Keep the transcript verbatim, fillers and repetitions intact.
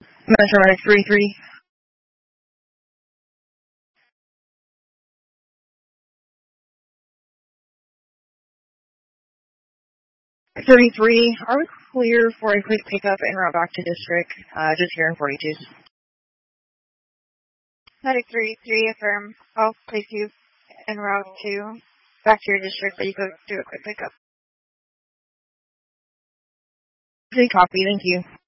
Metro Medic three three. thirty-three, are we clear for a quick pickup en route back to district? Uh, just here in forty-twos. Medic three three, affirm. I'll place you en route to back to your district, but you go do a quick pickup. Copy, thank you.